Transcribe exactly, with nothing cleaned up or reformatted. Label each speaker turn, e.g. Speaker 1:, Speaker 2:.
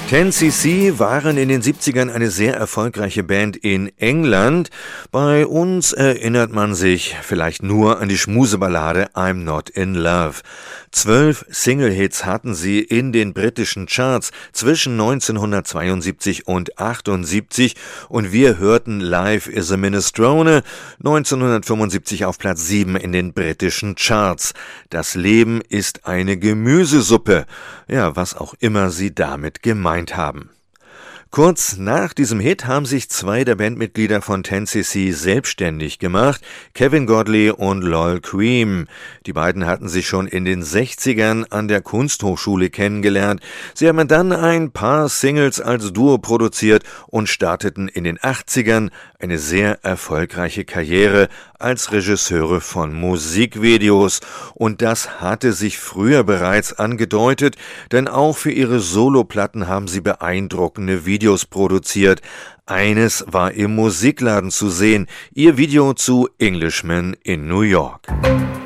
Speaker 1: ten C C waren in den siebzigern eine sehr erfolgreiche Band in England. Bei uns erinnert man sich vielleicht nur an die Schmuseballade I'm Not in Love. Zwölf Single-Hits hatten sie in den britischen Charts zwischen neunzehnhundertzweiundsiebzig und achtundsiebzig und wir hörten Life is a Minestrone neunzehnhundertfünfundsiebzig auf Platz sieben in den britischen Charts. Das Leben ist eine Gemüsesuppe. Ja, was auch immer sie damit gemeint haben. Kurz nach diesem Hit haben sich zwei der Bandmitglieder von ten C C selbstständig gemacht, Kevin Godley und Lol Creme. Die beiden hatten sich schon in den sechzigern an der Kunsthochschule kennengelernt. Sie haben dann ein paar Singles als Duo produziert und starteten in den achtzigern eine sehr erfolgreiche Karriere als Regisseure von Musikvideos. Und das hatte sich früher bereits angedeutet, denn auch für ihre Soloplatten haben sie beeindruckende Videos produziert. Eines war im Musikladen zu sehen, ihr Video zu Englishman in New York.